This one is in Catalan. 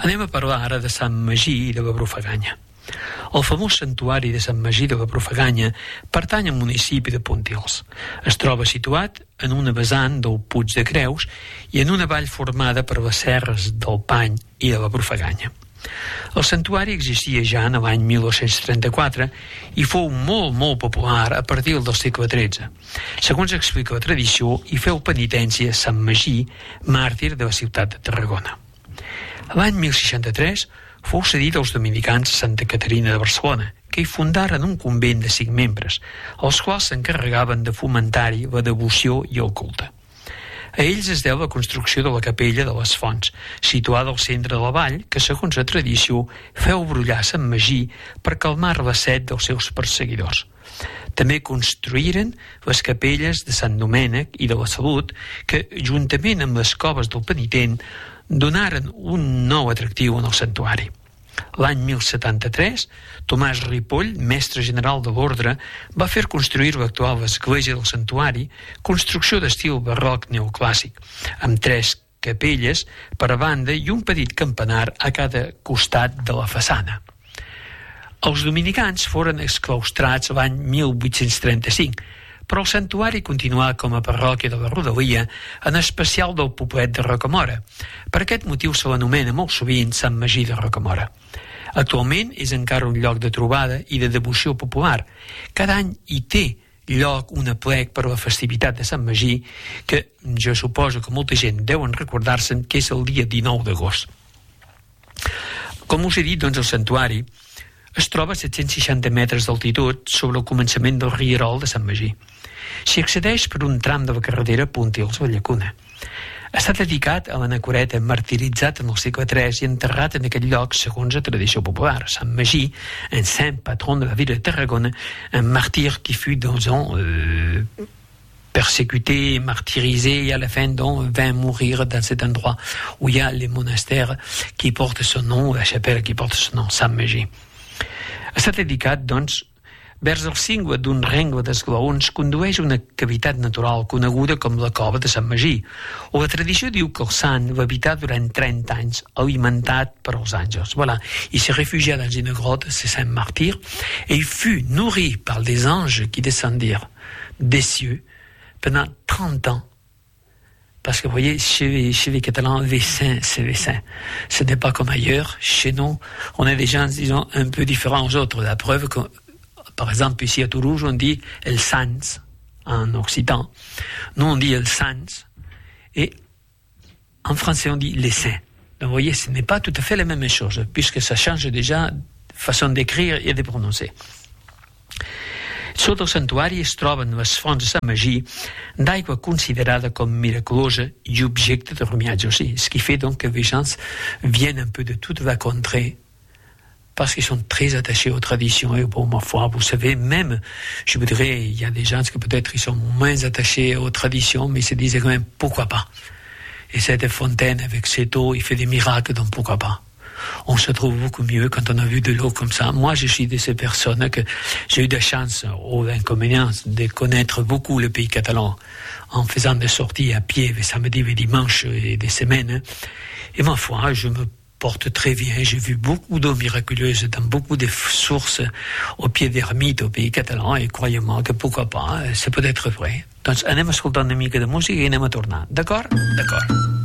Anem a parlar ara de Sant Magí i de la Brufaganya. El famós santuari de Sant Magí de la Brufaganya pertany al municipi de Pontils. Es troba situat en una vessant del Puig de Creus i en una vall formada per les serres del Pany i de la Brufaganya. El santuari existia ja en l'any 1234 i fou molt popular a partir del segle XIII. Segons explica la tradició, hi feu penitència Sant Magí, màrtir de la ciutat de Tarragona. L'any 1063 fou cedit als dominicans Santa Caterina de Barcelona, que hi fundaren un convent de 5 membres, els quals s'encarregaven de fomentar-hi la devoció i el culte. A ells es deu la construcció de la capella de les Fonts, situada al centre de la vall, que, segons la tradició, feu brollar Sant Magí per calmar la set dels seus perseguidors. També construïren les capelles de Sant Domènec i de la Salut, que, juntament amb les coves del penitent, donaren un nou atractiu en el santuari. L'any 1073, Tomàs Ripoll, mestre general de l'ordre, va fer construir l'actual església del santuari, construcció d'estil barroc neoclàssic, amb 3 capelles per a banda i un petit campanar a cada costat de la façana. Els dominicans foren exclaustrats l'any 1835, però el santuari continuà com a parròquia de la rodalia, en especial del poblet de Rocamora. Per aquest motiu se l'anomena molt sovint Sant Magí de Rocamora. Actualment és encara un lloc de trobada i de devoció popular. Cada any hi té lloc un aplec per a la festivitat de Sant Magí, que jo suposo que molta gent deuen recordar-se'n que és el dia 19 d'agost. Com us he dit, doncs, el santuari es troba a 760 metres d'altitud sobre el començament del rierol de Sant Magí. S'hi accedeix per un tram de la carretera Pontils-Vallacuna. Està dedicat a l'anacoreta martiritzat en el segle III i enterrat en aquest lloc segons la tradició popular. Sant Magí, un saint patron de la ville de Tarragona, un martyr qui fut persécuté, martyrisé et à la fin donc vint mourir dans cet endroit où il y a les monastères qui portent son nom, la chapelle qui porte son nom, Sant Magí. Està dedicat, doncs, vers el cingle d'un rengle d'esglaons condueix una cavitat natural coneguda com la cova de Sant Magí, on la tradició diu que el sant va habitar durant 30 anys, alimentat per els àngels. Voilà. Il s'est réfugié dans une grotte, c'est Saint Martyr, et il fut nourri par des anges qui descendirent des cieux pendant 30 ans. Parce que vous voyez, chez les Catalans, les saints, c'est les saints. Ce n'est pas comme ailleurs. Chez nous, on est des gens, disons, un peu différents aux autres. La preuve que, par exemple, ici à Toulouse, on dit el sans en occitan. Nous, on dit el sans. Et en français, on dit les saints. Donc, vous voyez, ce n'est pas tout à fait la même chose, puisque ça change déjà façon d'écrire et de prononcer. Sota el santuari es troben les fonts de Sant Magí d'aigua considerada comme miraculosa et objecte de rumiage aussi, ce qui fait donc que les gens viennent un peu de toute la contrée parce qu'ils sont très attachés aux traditions et pour ma foi, vous savez, même, je vous dirais, il y a des gens qui peut-être ils sont moins attachés aux traditions, mais ils se disent quand même, pourquoi pas? Et cette fontaine avec cette eau, il fait des miracles, donc pourquoi pas? On se trouve beaucoup mieux quand on a vu de l'eau comme ça. Moi, je suis de ces personnes que j'ai eu de chance ou l'inconvénient de connaître beaucoup le pays catalan en faisant des sorties à pied les samedis et dimanches et des semaines. Et ma foi, je me porte très bien. J'ai vu beaucoup d'eau miraculeuse dans beaucoup de sources au pied d'ermites au pays catalan et croyez-moi que pourquoi pas, c'est peut-être vrai. Donc, anem a escoltar una mica de música i anem a tornar. D'acord? D'acord.